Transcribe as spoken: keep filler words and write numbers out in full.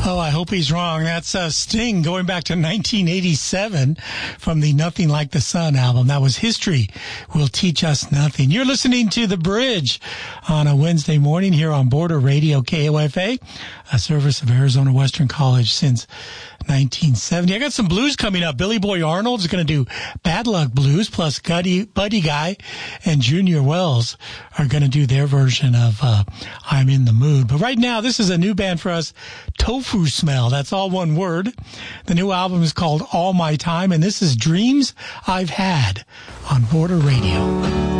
Oh, I hope he's wrong. That's uh, Sting going back to nineteen eighty-seven from the Nothing Like the Sun album. That was History Will Teach Us Nothing. You're listening to The Bridge on a Wednesday morning here on Border Radio K O F A, a service of Arizona Western College since nineteen seventy. I got some blues coming up. Billy Boy Arnold is going to do Bad Luck Blues, plus Buddy, Buddy Guy and Junior Wells are going to do their version of uh, I'm in the Mood. But right now, this is a new band for us, Tofu Smell. That's all one word. The new album is called All My Time, and this is Dreams I've Had on Border Radio.